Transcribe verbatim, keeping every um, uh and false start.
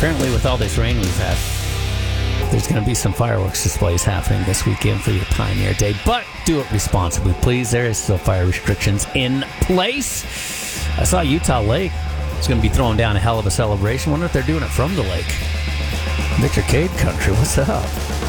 apparently with all this rain we've had, there's going to be some fireworks displays happening this weekend for your Pioneer Day, but do it responsibly, please. There is still fire restrictions in place. I saw Utah Lake is going to be throwing down a hell of a celebration. Wonder if they're doing it from the lake. Victor Cade country, what's up?